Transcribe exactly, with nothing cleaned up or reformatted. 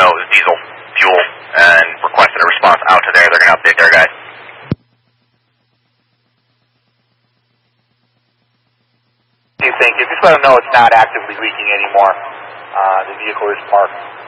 know it was diesel fuel and requested a response out to there. They're going to update their guys. Do you think? Just let them know it's not actively leaking anymore. Uh, the vehicle is parked.